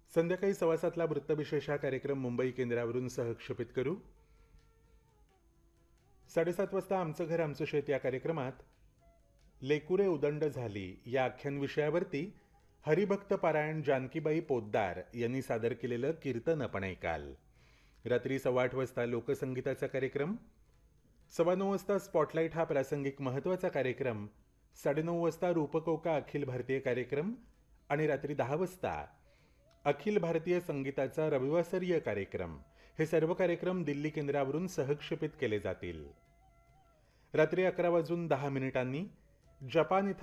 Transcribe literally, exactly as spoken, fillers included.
संध्याकाळी सव्वा सातला वृत्तविशेष हा कार्यक्रम मुंबई केंद्रावरून सहक्षेपित करू. साडेसात वाजता आमचं घर आमचं शेत या कार्यक्रमात लेकुरे उदंड झाली या आख्यान विषयावरती हरिभक्त पारायण जानकीबाई पोद्दार यांनी सादर केलेलं कीर्तन आपण ऐकाल. रात्री सव्वा आठ वाजता लोकसंगीताचा कार्यक्रम, सव्वा नऊ वाजता स्पॉटलाईट हा प्रासंगिक महत्त्वाचा कार्यक्रम, साडेनऊ वाजता रूपकोका अखिल भारतीय कार्यक्रम आणि रात्री दहा वाजता अखिल भारतीय संगीताचा रविवासरीय कार्यक्रम. हे सर्व कार्यक्रम दिल्ली केंद्रावरून सहक्षेपित केले जातील. रात्री अकरा वाजून दहा मिनिटांनी जपान इथं